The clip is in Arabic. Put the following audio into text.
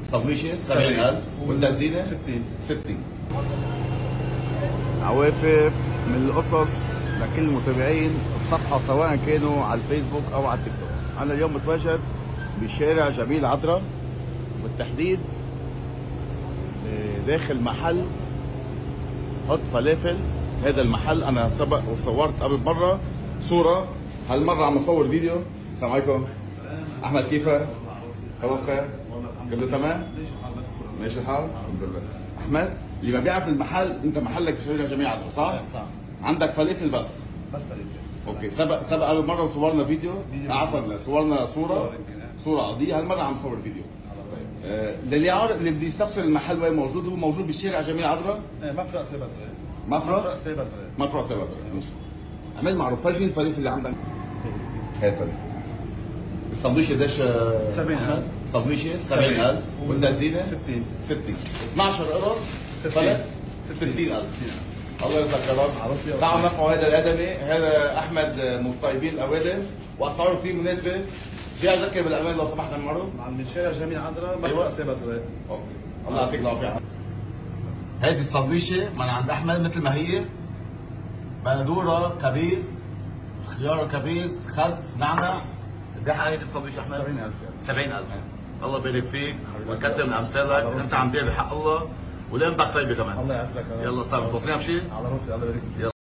صبيشه 70000 والتزيينه 60. عوافر من القصص لكل المتابعين الصفحه سواء كانوا على الفيسبوك او على التيك توك. انا اليوم متواجد بشارع جميل عطره، بالتحديد داخل محل حط فلافل. هذا المحل انا سبق وصورت قبل مره صوره، هالمره عم اصور فيديو. السلام عليكم. احمد كيفك؟ كله بخير؟ كله تمام؟ ماشي الحال؟ الحمد لله. احمد اللي ما بيعرف المحل، انت محلك بشارع جميل عطره صح؟ صح. عندك فلافل بس فلافل. اوكي. سبق قبل مره وصورنا فيديو، عفوا صورنا صوره عاديه، هالمره عم نصور فيديو. اللي بده يستفسر المحل وين موجود، هو موجود بشارع جميل عطره، مفرق سيبا صغير. مفرق سيبا صغير. ماشي. عمل معروف، فرجيني الفلافل اللي عندك. هاي الفلافل. السندويشه قديش؟ 70000. سندويشه 70000 والتزيينه 60. 12 قرص فلت 60000. الله يرزقك يا رب. تعالوا نرفعوا هذا الادمي، هذا احمد من طيبين الاوادم واسعاره كثير مناسبه. جاي اذكر بالامان لو سمحت المره. من شارع جميل عذرا مفرق سيبا صغير. اوكي. الله يعطيك العافيه. هيدي السندويشه من عند احمد مثل ما هي، بندوره، كبيس، خيار كبيس، خس، نعنع. قد ايه هيدي السندويشه احمد؟ 70000. الله يبارك فيك ويكتر من امثالك، انت عم تبيع بحق الله ولقيمتك طيبه كمان. الله يعزك. يلا صار توصينا بشيء؟ على راسي. الله يبارك فيك.